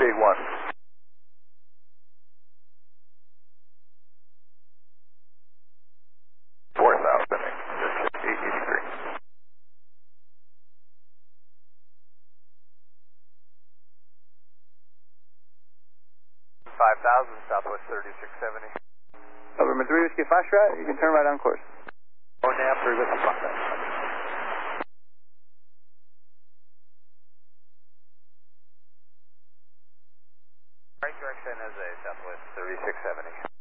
381. Southwest 3670. November 3 Whiskey Foxtrot, you can turn right on course. Oh, NAV 3 Whiskey Foxtrot. Right direction as a Southwest 3670.